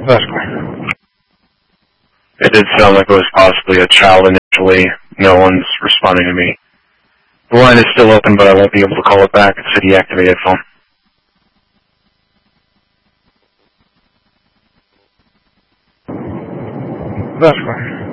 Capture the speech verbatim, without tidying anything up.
Vasco. It did sound like it was possibly a child initially. No one's responding to me. The line is still open, but I won't be able to call it back. It's a deactivated phone. Vasco.